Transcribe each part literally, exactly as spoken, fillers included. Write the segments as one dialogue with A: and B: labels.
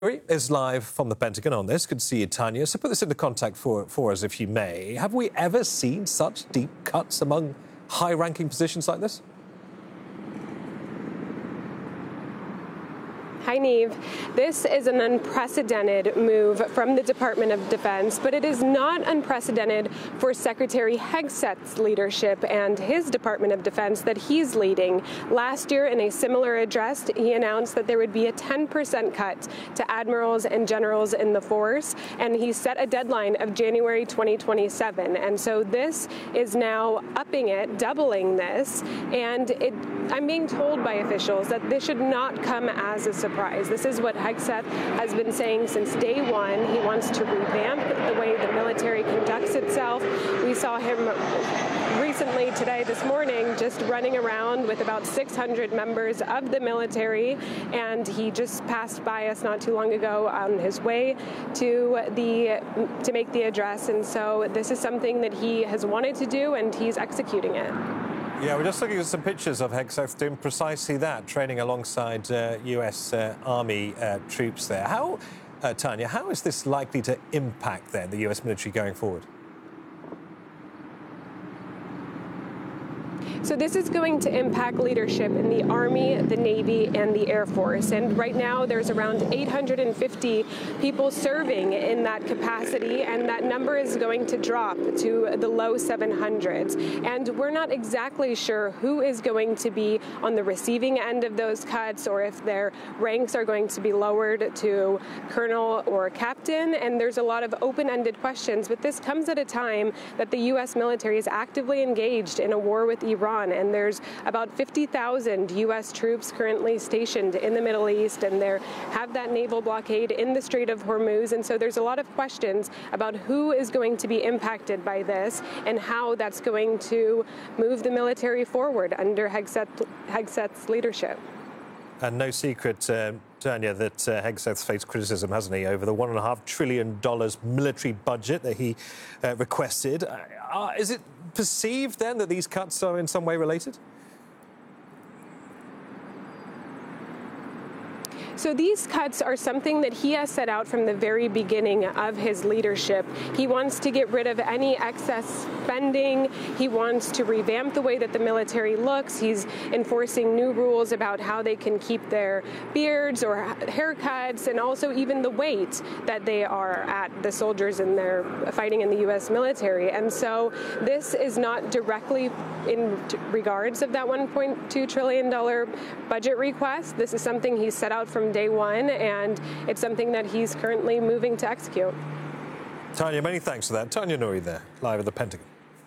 A: Is live from the Pentagon on this. Good to see you, Tanya. So put this into context for, for us, if you may. Have we ever seen such deep cuts among high-ranking positions like this?
B: Hi, Neve. This is an unprecedented move from the Department of Defense, but it is not unprecedented for Secretary Hegseth's leadership and his Department of Defense that he's leading. Last year, in a similar address, he announced that there would be a ten percent cut to admirals and generals in the force, and he set a deadline of January twenty twenty-seven. And so this is now upping it, doubling this, and it, I'm being told by officials that this should not come as a surprise. This is what Hegseth has been saying since day one. He wants to revamp the way the military conducts itself. We saw him recently, today, this morning, just running around with about six hundred members of the military, and he just passed by us not too long ago on his way to the to make the address. And so this is something that he has wanted to do, and he's executing it.
A: Yeah, we're just looking at some pictures of Hegseth doing precisely that, training alongside uh, U S uh, Army uh, troops there. How, uh, Tanya, how is this likely to impact, then, the U S military going forward?
B: So this is going to impact leadership in the Army, the Navy, and the Air Force. And right now, there's around eight hundred fifty people serving in that capacity, and that number is going to drop to the low seven hundreds. And we're not exactly sure who is going to be on the receiving end of those cuts, or if their ranks are going to be lowered to colonel or captain. And there's a lot of open-ended questions, but this comes at a time that the U S military is actively engaged in a war with Iran. And there's about fifty thousand U S troops currently stationed in the Middle East, and they have that naval blockade in the Strait of Hormuz. And so there's a lot of questions about who is going to be impacted by this and how that's going to move the military forward under Hegseth, Hegseth's leadership.
A: And no secret, uh, Tanya, that uh, Hegseth's faced criticism, hasn't he, over the one and a half trillion dollars military budget that he uh, requested. Uh, is it perceived then that these cuts are in some way related?
B: So these cuts are something that he has set out from the very beginning of his leadership. He wants to get rid of any excess spending. He wants to revamp the way that the military looks. He's enforcing new rules about how they can keep their beards or haircuts, and also even the weight that they are at, the soldiers in their fighting in the U S military. And so this is not directly in regards of that one point two trillion dollars budget request. This is something he set out from day one, and it's something that he's currently moving to execute.
A: Tanya, many thanks for that. Tanya Nuri there, live at the Pentagon.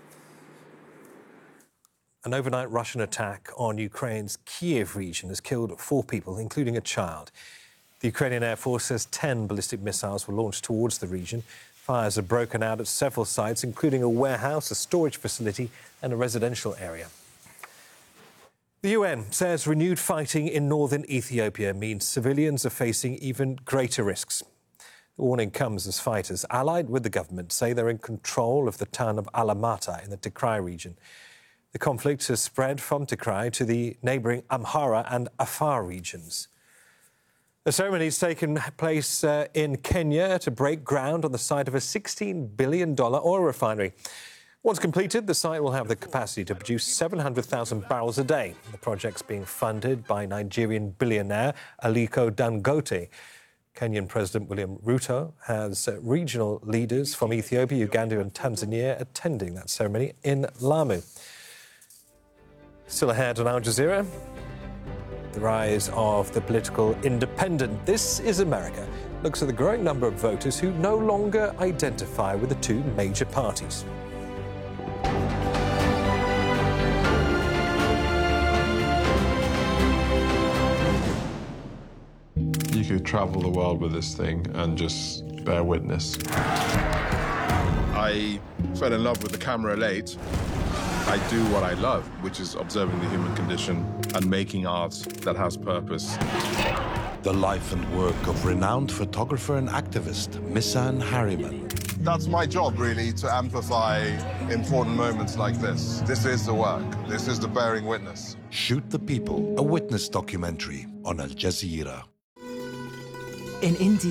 A: An overnight Russian attack on Ukraine's Kiev region has killed four people, including a child. The Ukrainian Air Force says ten ballistic missiles were launched towards the region. Fires have broken out at several sites, including a warehouse, a storage facility, and a residential area. The U N says renewed fighting in northern Ethiopia means civilians are facing even greater risks. The warning comes as fighters allied with the government say they're in control of the town of Alamata in the Tigray region. The conflict has spread from Tigray to the neighbouring Amhara and Afar regions. The ceremony has taken place uh, in Kenya to break ground on the site of a sixteen billion dollars oil refinery. Once completed, the site will have the capacity to produce seven hundred thousand barrels a day. The project's being funded by Nigerian billionaire Aliko Dangote. Kenyan President William Ruto has uh, regional leaders from Ethiopia, Uganda and Tanzania attending that ceremony in Lamu. Still ahead on Al Jazeera, the rise of the political independent. This is America looks at the growing number of voters who no longer identify with the two major parties.
C: You could travel the world with this thing and just bear witness.
D: I fell in love with the camera late. I do what I love, which is observing the human condition and making art that has purpose.
E: The life and work of renowned photographer and activist, Misan Harriman.
F: That's my job, really, to amplify important moments like this. This is the work. This is the bearing witness.
E: Shoot the People, a witness documentary on Al Jazeera.
G: In India.